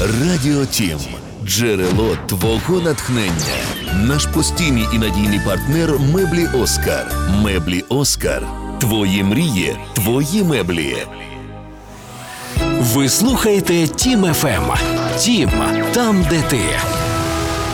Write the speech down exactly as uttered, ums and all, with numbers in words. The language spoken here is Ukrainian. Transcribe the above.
Радіо Тім. Джерело твого натхнення. Наш постійний і надійний партнер меблі Оскар. Меблі Оскар. Твої мрії, твої меблі. Ви слухаєте Тім еф ем. Тім, там, де ти.